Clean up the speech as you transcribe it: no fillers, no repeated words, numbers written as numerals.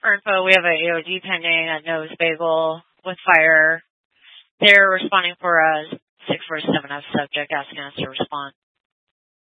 Our info, we have a AOD pending at Nose Bagel with fire. They're responding for a 647F subject asking us to respond